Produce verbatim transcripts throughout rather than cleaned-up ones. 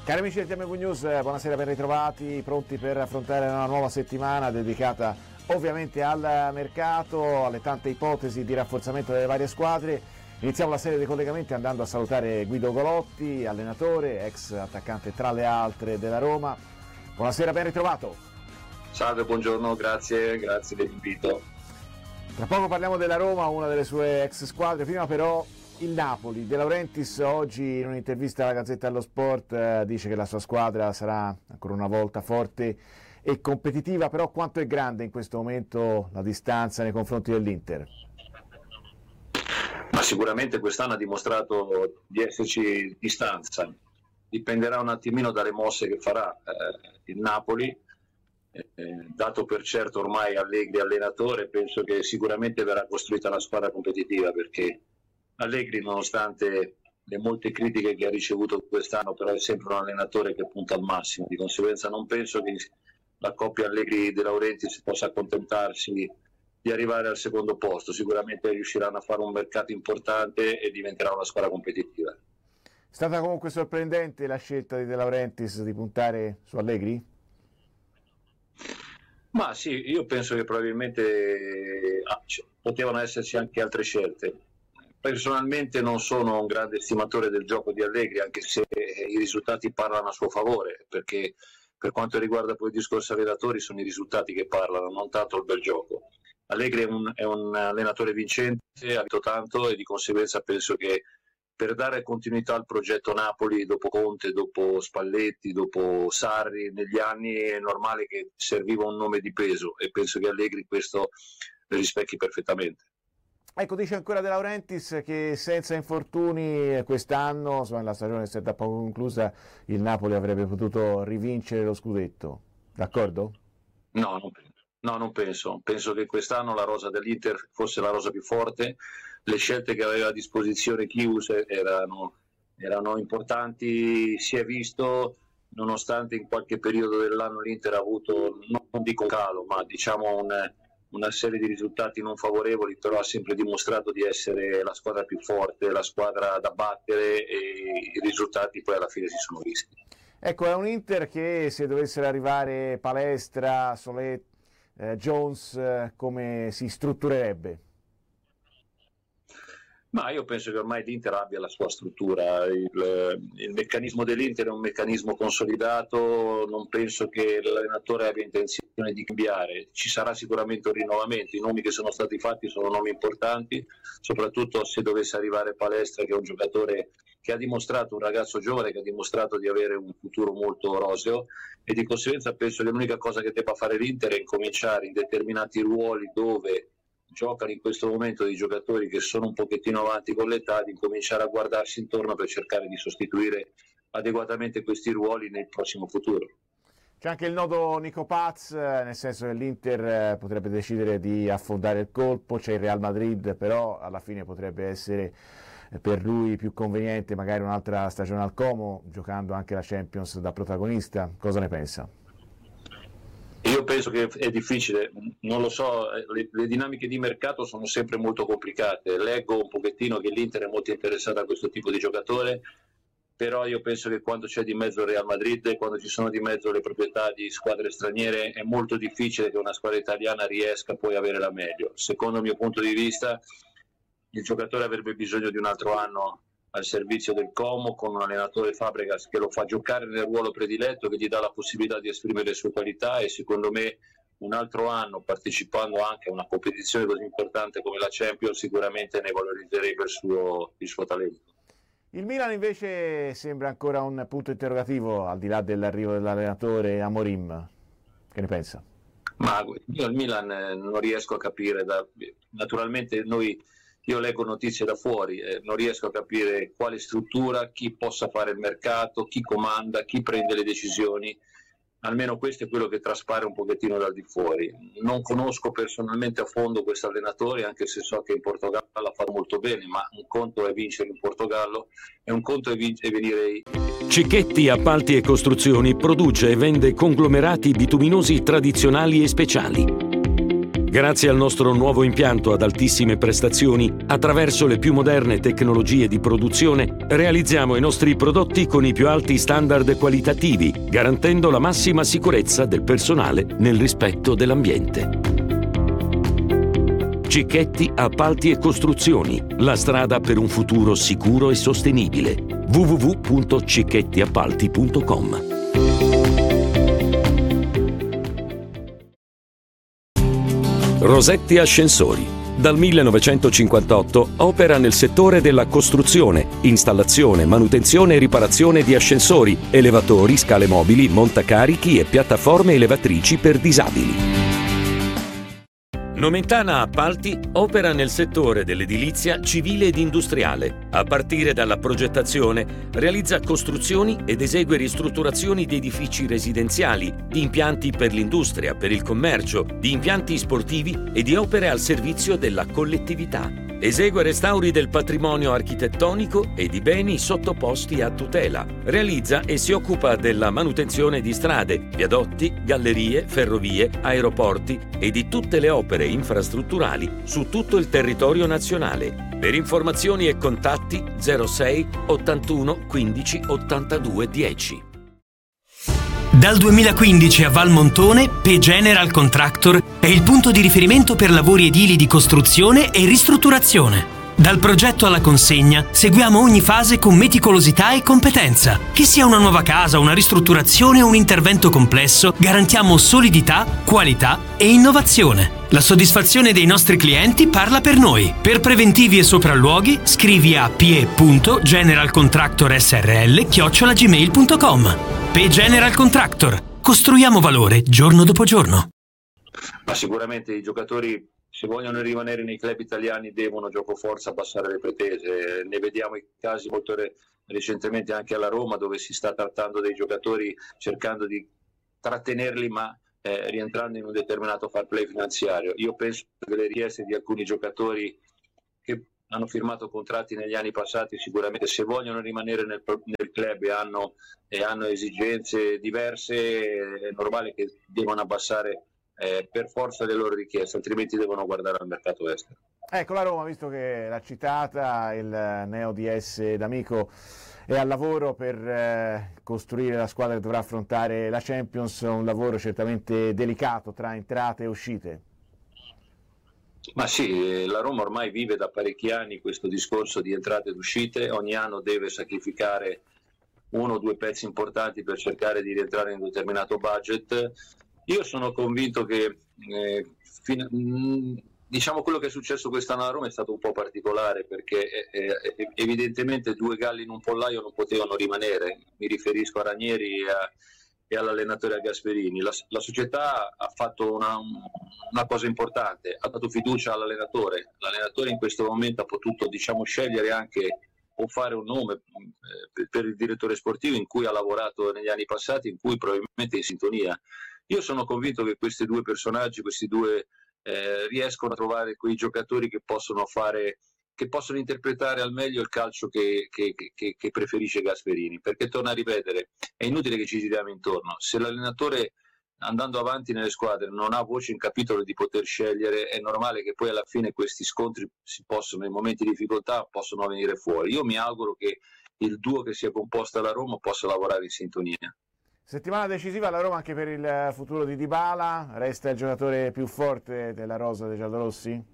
Cari amici del T M V News, buonasera, ben ritrovati, pronti per affrontare una nuova settimana dedicata ovviamente al mercato, alle tante ipotesi di rafforzamento delle varie squadre. Iniziamo la serie dei collegamenti andando a salutare Guido Golotti, allenatore, ex attaccante tra le altre della Roma. Buonasera, ben ritrovato. Salve, buongiorno, grazie, grazie dell'invito. Tra poco parliamo della Roma, una delle sue ex squadre, prima però il Napoli. De Laurentiis oggi in un'intervista alla Gazzetta dello Sport eh, dice che la sua squadra sarà ancora una volta forte e competitiva, però quanto è grande in questo momento la distanza nei confronti dell'Inter? Ma sicuramente quest'anno ha dimostrato di esserci distanza, dipenderà un attimino dalle mosse che farà eh, il Napoli, eh, dato per certo ormai Allegri allenatore, penso che sicuramente verrà costruita una squadra competitiva, perché Allegri, nonostante le molte critiche che ha ricevuto quest'anno, però è sempre un allenatore che punta al massimo, di conseguenza non penso che la coppia Allegri-De Laurentiis possa accontentarsi di arrivare al secondo posto. Sicuramente riusciranno a fare un mercato importante e diventerà una squadra competitiva. È stata comunque sorprendente la scelta di De Laurentiis di puntare su Allegri? Ma sì, io penso che probabilmente ah, potevano esserci anche altre scelte. Personalmente non sono un grande estimatore del gioco di Allegri, anche se i risultati parlano a suo favore, perché per quanto riguarda poi il discorso allenatori sono i risultati che parlano, non tanto il bel gioco. Allegri è un, è un allenatore vincente, ha vinto tanto e di conseguenza penso che per dare continuità al progetto Napoli dopo Conte, dopo Spalletti, dopo Sarri negli anni è normale che serviva un nome di peso e penso che Allegri questo lo rispecchi perfettamente. Ecco, dice ancora De Laurentiis che senza infortuni quest'anno, insomma, la stagione è da poco conclusa, il Napoli avrebbe potuto rivincere lo scudetto, d'accordo? No, non penso. No, non penso. Penso che quest'anno la rosa dell'Inter fosse la rosa più forte, le scelte che aveva a disposizione Chius erano, erano importanti, si è visto, nonostante in qualche periodo dell'anno l'Inter ha avuto, non dico calo, ma diciamo un... una serie di risultati non favorevoli, però ha sempre dimostrato di essere la squadra più forte, la squadra da battere e i risultati poi alla fine si sono visti. Ecco, è un Inter che se dovessero arrivare Palestra, Solé, eh, Jones, eh, come si strutturerebbe? Ma io penso che ormai l'Inter abbia la sua struttura, il, il meccanismo dell'Inter è un meccanismo consolidato, non penso che l'allenatore abbia intenzione di cambiare, ci sarà sicuramente un rinnovamento, i nomi che sono stati fatti sono nomi importanti, soprattutto se dovesse arrivare Palestra, che è un giocatore che ha dimostrato, un ragazzo giovane che ha dimostrato di avere un futuro molto roseo e di conseguenza penso che l'unica cosa che debba fare l'Inter è incominciare in determinati ruoli dove giocano in questo momento dei giocatori che sono un pochettino avanti con l'età, di incominciare a guardarsi intorno per cercare di sostituire adeguatamente questi ruoli nel prossimo futuro. C'è anche il nodo Nico Paz, nel senso che l'Inter potrebbe decidere di affondare il colpo, c'è il Real Madrid, però alla fine potrebbe essere per lui più conveniente magari un'altra stagione al Como, giocando anche la Champions da protagonista. Cosa ne pensa? Io penso che è difficile, non lo so, le, le dinamiche di mercato sono sempre molto complicate, leggo un pochettino che l'Inter è molto interessata a questo tipo di giocatore, però io penso che quando c'è di mezzo il Real Madrid, quando ci sono di mezzo le proprietà di squadre straniere, è molto difficile che una squadra italiana riesca poi a avere la meglio. Secondo il mio punto di vista, il giocatore avrebbe bisogno di un altro anno al servizio del Como, con un allenatore Fabregas che lo fa giocare nel ruolo prediletto, che gli dà la possibilità di esprimere le sue qualità e secondo me un altro anno partecipando anche a una competizione così importante come la Champions sicuramente ne valorizzerebbe il suo, il suo talento. Il Milan invece sembra ancora un punto interrogativo al di là dell'arrivo dell'allenatore Amorim. Che ne pensa? Ma io il Milan non riesco a capire, da, naturalmente noi io leggo notizie da fuori, eh, non riesco a capire quale struttura, chi possa fare il mercato, chi comanda, chi prende le decisioni, almeno questo è quello che traspare un pochettino dal di fuori. Non conosco personalmente a fondo questo allenatore, anche se so che in Portogallo la fa molto bene, ma un conto è vincere in Portogallo e un conto è, vin- è venire... Cicchetti Appalti e Costruzioni produce e vende conglomerati bituminosi tradizionali e speciali. Grazie al nostro nuovo impianto ad altissime prestazioni, attraverso le più moderne tecnologie di produzione, realizziamo i nostri prodotti con i più alti standard qualitativi, garantendo la massima sicurezza del personale nel rispetto dell'ambiente. Cicchetti Appalti e Costruzioni, la strada per un futuro sicuro e sostenibile. w w w punto cicchetti appalti punto com. Rosetti Ascensori. Dal millenovecentocinquantotto opera nel settore della costruzione, installazione, manutenzione e riparazione di ascensori, elevatori, scale mobili, montacarichi e piattaforme elevatrici per disabili. Nomentana Appalti opera nel settore dell'edilizia civile ed industriale. A partire dalla progettazione, realizza costruzioni ed esegue ristrutturazioni di edifici residenziali, di impianti per l'industria, per il commercio, di impianti sportivi e di opere al servizio della collettività. Esegue restauri del patrimonio architettonico e di beni sottoposti a tutela. Realizza e si occupa della manutenzione di strade, viadotti, gallerie, ferrovie, aeroporti e di tutte le opere infrastrutturali su tutto il territorio nazionale. Per informazioni e contatti zero sei ottantuno quindici ottantadue dieci. Dal duemilaquindici a Valmontone, P General Contractor è il punto di riferimento per lavori edili di costruzione e ristrutturazione. Dal progetto alla consegna seguiamo ogni fase con meticolosità e competenza. Che sia una nuova casa, una ristrutturazione o un intervento complesso, garantiamo solidità, qualità e innovazione. La soddisfazione dei nostri clienti parla per noi. Per preventivi e sopralluoghi scrivi a p e punto general contractor s r l chiocciola gmail punto com. P General Contractor. Costruiamo valore giorno dopo giorno. Ma sicuramente i giocatori, se vogliono rimanere nei club italiani, devono gioco forza passare le pretese. Ne vediamo i casi molto re- recentemente anche alla Roma, dove si sta trattando dei giocatori cercando di trattenerli, ma eh, rientrando in un determinato fair play finanziario. Io penso che le richieste di alcuni giocatori che hanno firmato contratti negli anni passati, sicuramente se vogliono rimanere nel, nel club e hanno, e hanno esigenze diverse, è normale che devono abbassare eh, per forza le loro richieste, altrimenti devono guardare al mercato estero. Ecco, la Roma, visto che l'ha citata, il neo D S D'Amico è al lavoro per eh, costruire la squadra che dovrà affrontare la Champions, un lavoro certamente delicato tra entrate e uscite. Ma sì, la Roma ormai vive da parecchi anni questo discorso di entrate ed uscite, ogni anno deve sacrificare uno o due pezzi importanti per cercare di rientrare in un determinato budget. Io sono convinto che eh, fin- mh, diciamo quello che è successo quest'anno alla Roma è stato un po' particolare, perché eh, eh, evidentemente due galli in un pollaio non potevano rimanere. Mi riferisco a Ranieri e a e all'allenatore Gasperini. La, la società ha fatto una, una cosa importante, ha dato fiducia all'allenatore. L'allenatore in questo momento ha potuto, diciamo, scegliere anche o fare un nome eh, per, per il direttore sportivo in cui ha lavorato negli anni passati, in cui probabilmente è in sintonia. Io sono convinto che questi due personaggi, questi due eh, riescono a trovare quei giocatori che possono fare che possono interpretare al meglio il calcio che, che, che, che preferisce Gasperini, perché torna a ripetere, è inutile che ci giriamo intorno, se l'allenatore andando avanti nelle squadre non ha voce in capitolo di poter scegliere, è normale che poi alla fine questi scontri si possono, nei momenti di difficoltà possono venire fuori. Io mi auguro che il duo che sia composto alla Roma possa lavorare in sintonia. Settimana decisiva alla Roma anche per il futuro di Dybala, resta il giocatore più forte della rosa dei giallorossi?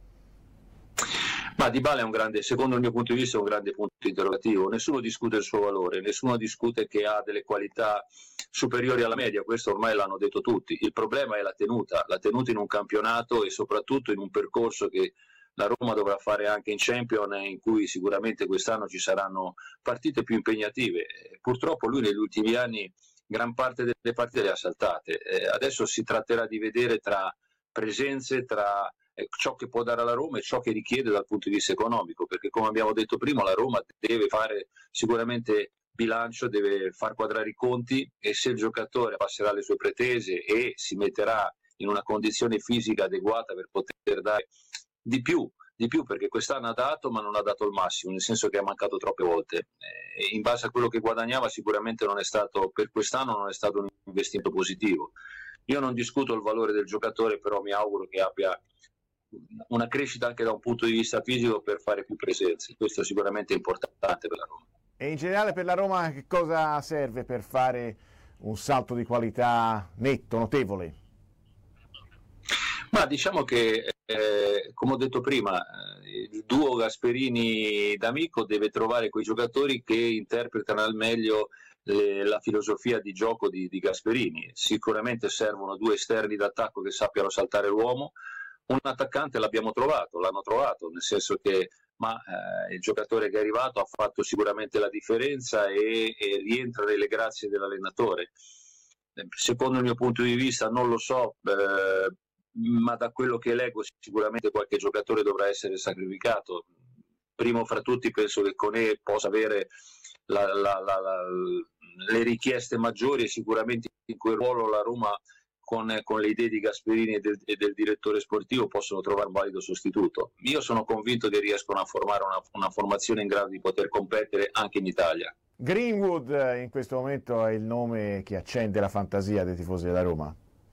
Ma Dybala è un grande, secondo il mio punto di vista, è un grande punto interrogativo. Nessuno discute il suo valore, nessuno discute che ha delle qualità superiori alla media, questo ormai l'hanno detto tutti. Il problema è la tenuta, la tenuta in un campionato e soprattutto in un percorso che la Roma dovrà fare anche in Champions, in cui sicuramente quest'anno ci saranno partite più impegnative. Purtroppo lui negli ultimi anni gran parte delle partite le ha saltate. Eh, adesso si tratterà di vedere tra presenze, tra ciò che può dare alla Roma e ciò che richiede dal punto di vista economico, perché come abbiamo detto prima la Roma deve fare sicuramente bilancio, deve far quadrare i conti, e se il giocatore passerà le sue pretese e si metterà in una condizione fisica adeguata per poter dare di più, di più perché quest'anno ha dato ma non ha dato il massimo, nel senso che ha mancato troppe volte, e in base a quello che guadagnava sicuramente non è stato, per quest'anno non è stato un investimento positivo. Io non discuto il valore del giocatore, però mi auguro che abbia una crescita anche da un punto di vista fisico per fare più presenze. Questo è sicuramente importante per la Roma. E in generale per la Roma che cosa serve per fare un salto di qualità netto, notevole? Ma diciamo che, eh, come ho detto prima, il duo Gasperini-D'Amico deve trovare quei giocatori che interpretano al meglio le, la filosofia di gioco di, di Gasperini. Sicuramente servono due esterni d'attacco che sappiano saltare l'uomo. Un attaccante l'abbiamo trovato, l'hanno trovato, nel senso che ma eh, il giocatore che è arrivato ha fatto sicuramente la differenza e, e rientra nelle grazie dell'allenatore. Secondo il mio punto di vista, non lo so, eh, ma da quello che leggo sicuramente qualche giocatore dovrà essere sacrificato. Primo fra tutti penso che Koné possa avere la, la, la, la, le richieste maggiori e sicuramente in quel ruolo la Roma con, con le idee di Gasperini e del, e del direttore sportivo possono trovare un valido sostituto. Io sono convinto che riescono a formare una, una formazione in grado di poter competere anche in Italia. Greenwood in questo momento è il nome che accende la fantasia dei tifosi della Roma.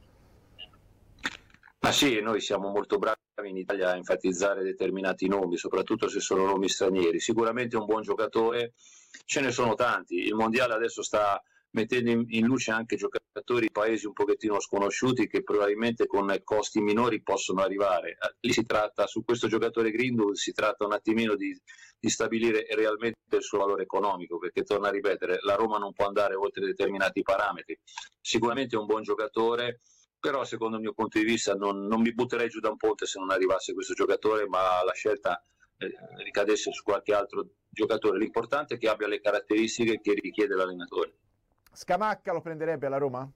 Ma sì, noi siamo molto bravi in Italia a enfatizzare determinati nomi, soprattutto se sono nomi stranieri. Sicuramente è un buon giocatore, ce ne sono tanti. Il mondiale adesso sta mettendo in, in luce anche giocatori di paesi un pochettino sconosciuti che probabilmente con costi minori possono arrivare. Lì si tratta, su questo giocatore Greenwood si tratta un attimino di, di stabilire realmente il suo valore economico, perché torno a ripetere, la Roma non può andare oltre determinati parametri. Sicuramente è un buon giocatore, però secondo il mio punto di vista non, non mi butterei giù da un ponte se non arrivasse questo giocatore, ma la scelta eh, ricadesse su qualche altro giocatore. L'importante è che abbia le caratteristiche che richiede l'allenatore. Scamacca lo prenderebbe alla Roma?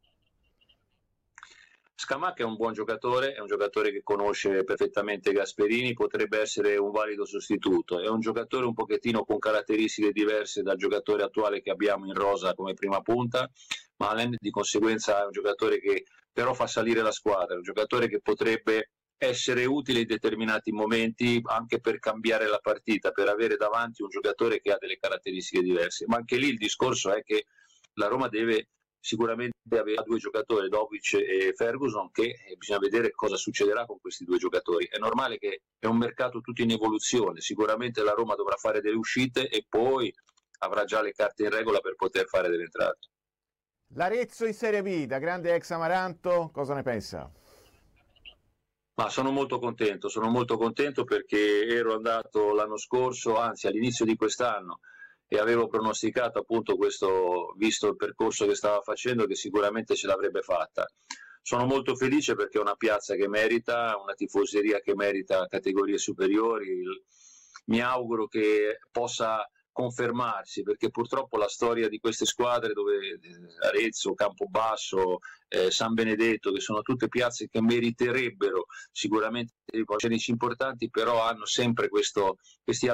Scamacca è un buon giocatore, è un giocatore che conosce perfettamente Gasperini, potrebbe essere un valido sostituto. È un giocatore un pochettino con caratteristiche diverse dal giocatore attuale che abbiamo in rosa come prima punta, ma di conseguenza è un giocatore che però fa salire la squadra, è un giocatore che potrebbe essere utile in determinati momenti anche per cambiare la partita, per avere davanti un giocatore che ha delle caratteristiche diverse. Ma anche lì il discorso è che la Roma deve sicuramente avere due giocatori, Dovic e Ferguson, che bisogna vedere cosa succederà con questi due giocatori. È normale che è un mercato tutto in evoluzione, sicuramente la Roma dovrà fare delle uscite e poi avrà già le carte in regola per poter fare delle entrate. L'Arezzo in Serie B, da grande ex Amaranto, cosa ne pensa? Ma sono molto contento, sono molto contento perché ero andato l'anno scorso, anzi all'inizio di quest'anno, e avevo pronosticato appunto questo, visto il percorso che stava facendo, che sicuramente ce l'avrebbe fatta. Sono molto felice perché è una piazza che merita, una tifoseria che merita categorie superiori. Mi auguro che possa confermarsi, perché purtroppo la storia di queste squadre, dove Arezzo, Campobasso, eh, San Benedetto, che sono tutte piazze che meriterebbero sicuramente dei palcoscenici importanti, però hanno sempre questo, questi